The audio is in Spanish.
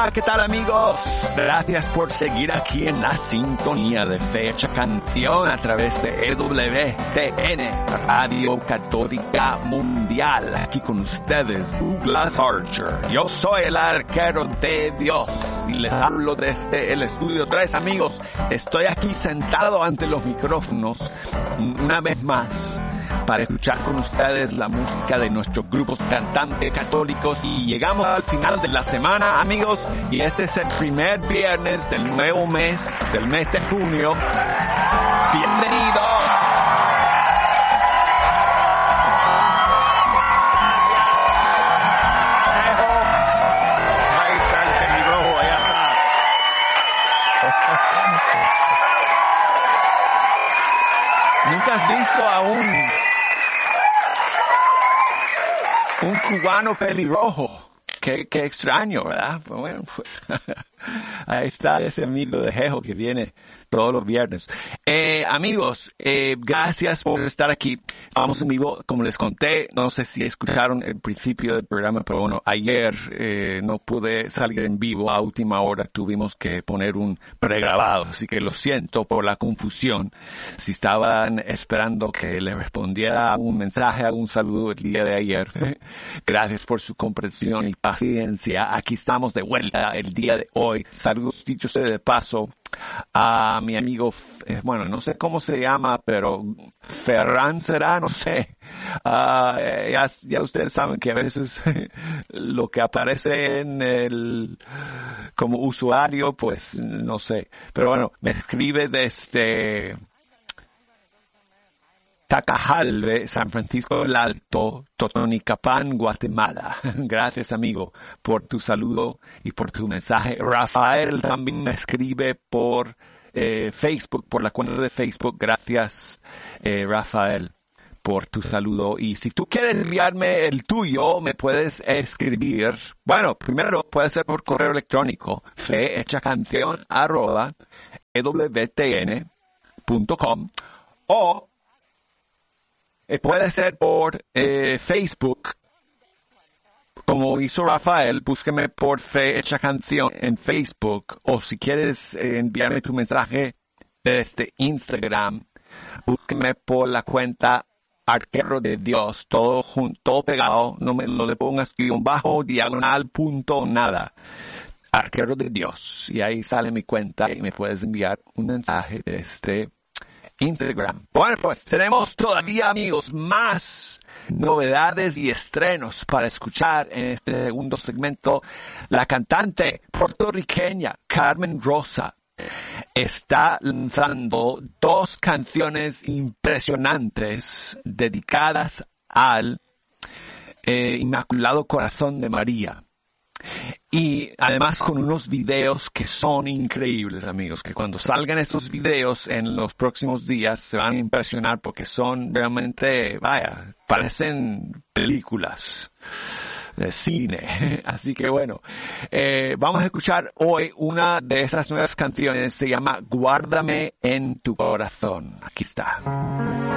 Hola, ¿qué tal amigos? Gracias por seguir aquí en la sintonía de Fecha Canción a través de EWTN, Radio Católica Mundial. Aquí con ustedes, Douglas Archer. Yo soy el arquero de Dios y les hablo desde el estudio 3, amigos. Estoy aquí sentado ante los micrófonos una vez más para escuchar con ustedes la música de nuestros grupos cantantes católicos. Y llegamos al final de la semana, amigos, y este es el primer viernes del nuevo mes, del mes de junio. ¡Bienvenidos! Ahí está el pelirrojo, allá está. ¿Nunca has visto a un cubano pelirrojo? Qué extraño, ¿verdad? Bueno, pues ahí está ese amigo de Jejo que viene todos los viernes. Amigos, gracias por estar aquí. Vamos en vivo, como les conté, no sé si escucharon el principio del programa, pero bueno, ayer no pude salir en vivo, a última hora tuvimos que poner un pregrabado, así que lo siento por la confusión. Si estaban esperando que les respondiera un mensaje, algún saludo el día de ayer, gracias por su comprensión y paciencia. Aquí estamos de vuelta el día de hoy. Saludos dichos de paso a mi amigo, bueno, no sé cómo se llama, pero Ferran será, no sé. Ya ustedes saben que a veces lo que aparece en el como usuario, pues no sé. Pero bueno, me escribe desde Tacajalve, San Francisco del Alto, Totonicapán, Guatemala. Gracias, amigo, por tu saludo y por tu mensaje. Rafael también me escribe por Facebook, por la cuenta de Facebook. Gracias, Rafael, por tu saludo. Y si tú quieres enviarme el tuyo, me puedes escribir. Bueno, primero puede ser por correo electrónico, fehechacancion@ewtn.com, o puede ser por Facebook, como hizo Rafael. Búsqueme por Fe Hecha Canción en Facebook, o si quieres enviarme tu mensaje desde Instagram, búsqueme por la cuenta Arquero de Dios, todo junto, todo pegado, no le pongas guión bajo, diagonal, punto, nada. Arquero de Dios, y ahí sale mi cuenta y me puedes enviar un mensaje desde Instagram. Bueno, pues tenemos todavía, amigos, más novedades y estrenos para escuchar en este segundo segmento. La cantante puertorriqueña Carmen Rosa está lanzando 2 canciones impresionantes dedicadas al Inmaculado Corazón de María. Y además con unos videos que son increíbles, amigos, que cuando salgan estos videos en los próximos días se van a impresionar porque son realmente, parecen películas de cine. Así que bueno, vamos a escuchar hoy una de esas nuevas canciones, se llama Guárdame en tu corazón. Aquí está.